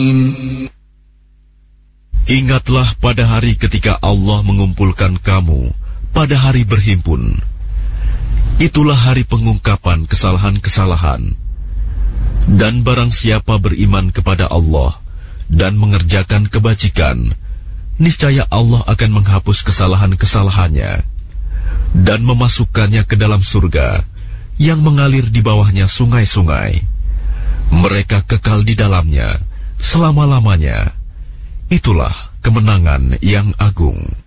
Ingatlah pada hari ketika Allah mengumpulkan kamu pada hari berhimpun. Itulah hari pengungkapan kesalahan-kesalahan. Dan barang siapa beriman kepada Allah dan mengerjakan kebajikan, niscaya Allah akan menghapus kesalahan-kesalahannya dan memasukkannya ke dalam surga yang mengalir di bawahnya sungai-sungai. Mereka kekal di dalamnya selama-lamanya. Itulah kemenangan yang agung.